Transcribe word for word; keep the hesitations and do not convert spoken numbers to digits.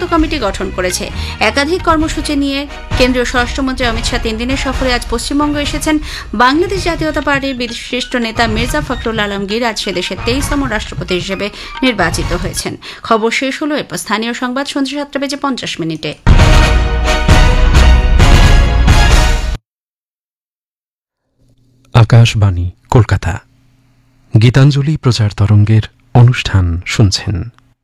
Committee গঠন করেছে। একাধিক কর্মসূচি নিয়ে কেন্দ্রীয় স্বরাষ্ট্রমন্ত্রী অমিত শাহ তিন দিনের সফরে আজ পশ্চিমবঙ্গ এসেছেন। বাংলাদেশ জাতীয়তা পার্টির বিশিষ্ট নেতা মির্জা ফখরুল আলমগীর আজ সে দেশের তেইশতম রাষ্ট্রপতি হিসেবে নির্বাচিত হয়েছেন। খবর শেষ হল। এরপর স্থানীয় সংবাদ সন্ধ্যা সাতটা বেজে পঞ্চাশ মিনিটে। আকাশবাণী কলকাতা। গীতাঞ্জলি প্রচার তরঙ্গের অনুষ্ঠান শুনছেন।